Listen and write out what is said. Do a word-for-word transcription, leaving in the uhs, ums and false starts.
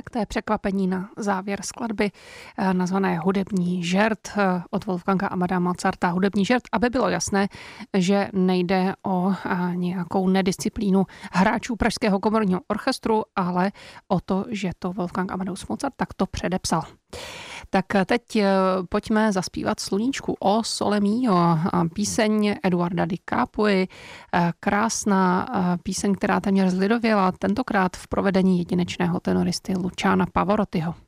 tak to je překvapení na závěr skladby nazvané Hudební žert od Wolfganga Amadea Mozarta. Hudební žert, aby bylo jasné, že nejde o nějakou nedisciplínu hráčů Pražského komorního orchestru, ale o to, že to Wolfgang Amadeus Mozart takto předepsal. Tak teď pojďme zaspívat Sluníčku o Sole Mio, píseň Eduarda Di Capui, krásná píseň, která téměř zlidověla, tentokrát v provedení jedinečného tenoristy Luciana Pavarottiho.